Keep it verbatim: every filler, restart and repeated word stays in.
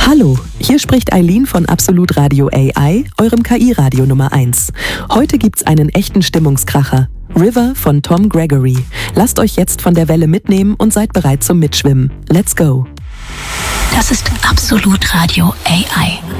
Hallo, hier spricht Eileen von Absolut Radio A I, eurem K I-Radio Nummer eins. Heute gibt's einen echten Stimmungskracher. River von Tom Gregory. Lasst euch jetzt von der Welle mitnehmen und seid bereit zum Mitschwimmen. Let's go! Das ist Absolut Radio A I.